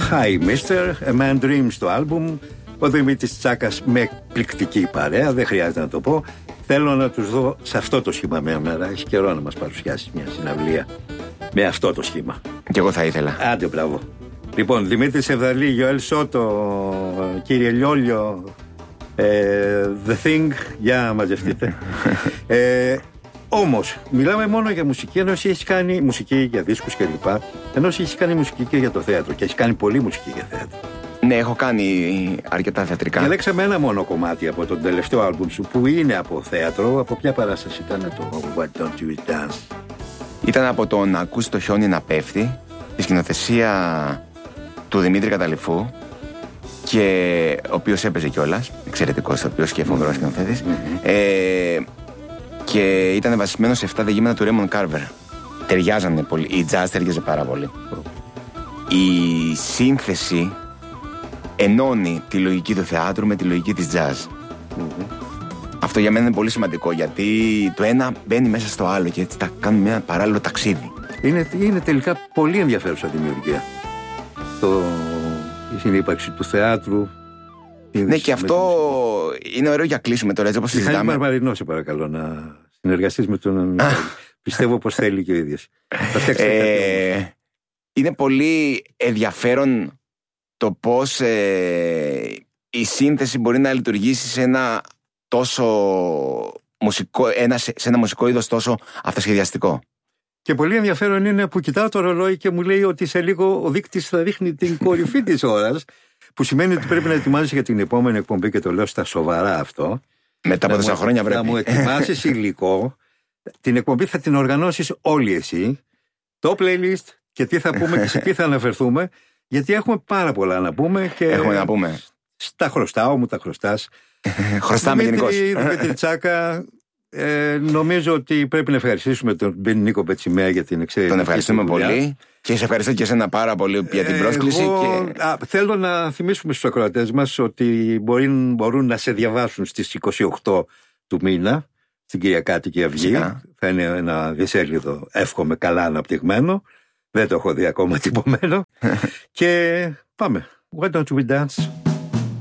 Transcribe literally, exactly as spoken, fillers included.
Hi Mister, A Man Dreams το άλμπουμ. Ο Δημήτρης Τσάκας με εκπληκτική παρέα, δεν χρειάζεται να το πω. Θέλω να τους δω σε αυτό το σχήμα μια μέρα. Έχει καιρό να μας παρουσιάσει μια συναυλία με αυτό το σχήμα. Κι εγώ θα ήθελα. Άντε, μπράβο. Λοιπόν, Δημήτρης Ευδαλή, Γιωέλ Σότο, κύριε Λιόλιο, ε, The Thing, για μαζευτείτε. ε, Όμως, μιλάμε μόνο για μουσική, ενώ εσύ έχεις κάνει μουσική για δίσκους κλπ. Ενώ εσύ έχεις κάνει μουσική και για το θέατρο και έχεις κάνει πολλή μουσική για θέατρο. Ναι, έχω κάνει αρκετά θεατρικά. Διαλέξαμε ένα μόνο κομμάτι από τον τελευταίο άλμπουμ σου που είναι από θέατρο. Από ποια παράσταση ήταν το Why Don't You Dance? Ήταν από το «Να ακούσει το χιόνι να πέφτει», τη σκηνοθεσία του Δημήτρη Καταληφού, και ο οποίος έπαιζε κιόλας, εξαιρετικός ηθοποιός και φοβερός σκηνοθέτης. Mm-hmm. ε, και ήταν βασισμένο σε εφτά δεγήμενα του Ρέιμον Κάρβερ. Ταιριάζανε πολύ, η jazz ταιριάζε πάρα πολύ. Oh. Η σύνθεση ενώνει τη λογική του θεάτρου με τη λογική της jazz. Mm-hmm. Αυτό για μένα είναι πολύ σημαντικό, γιατί το ένα μπαίνει μέσα στο άλλο και έτσι τα κάνουμε ένα παράλληλο ταξίδι. Είναι, είναι τελικά πολύ ενδιαφέρουσα δημιουργία. Το, η συνύπαρξη του θεάτρου. Ναι, και αυτό είναι ωραίο για κλείσουμε τώρα, έτσι όπως συζητάμε. Μιχάλη Μαρμαρινό, σε παρακαλώ, να συνεργαστείς με τον Μιχάλη. Πιστεύω πως θέλει και ο ίδιος. ε, είναι πολύ ενδιαφέρον το πώς ε, η σύνθεση μπορεί να λειτουργήσει σε ένα τόσο μουσικό, ένα, σε ένα μουσικό είδος τόσο αυτοσχεδιαστικό. Και πολύ ενδιαφέρον είναι που κοιτάω το ρολόι και μου λέει ότι σε λίγο ο δείκτης θα δείχνει την κορυφή της ώρας, που σημαίνει ότι πρέπει να ετοιμάζεσαι για την επόμενη εκπομπή, και το λέω στα σοβαρά αυτό. Μετά από τόσα χρόνια πρέπει. Να μου ετοιμάσεις υλικό. Την εκπομπή θα την οργανώσεις όλοι εσύ. Το playlist και τι θα πούμε και σε τι θα αναφερθούμε. Γιατί έχουμε πάρα πολλά να πούμε. Και έχουμε να πούμε. Στα χρωστάω, μου τα χρωστάς. Χρωστάμε γενικώς. Δημήτρη Τσάκα, ε, νομίζω ότι πρέπει να ευχαριστήσουμε τον Νίκο Πετσιμέα για την εξαίρετη. Τον ευχαριστούμε πολύ. Και σε ευχαριστώ και εσένα πάρα πολύ για την πρόσκληση. Εγώ, και... α, θέλω να θυμίσουμε στους ακροατές μας ότι μπορεί, μπορούν να σε διαβάσουν στις είκοσι οκτώ του μήνα στην Κυριακάτικη Αυγή. Φυσικά. Θα είναι ένα δισέλιδο, εύχομαι, καλά αναπτυγμένο. Δεν το έχω δει ακόμα τυπωμένο. Και πάμε. Why don't we dance?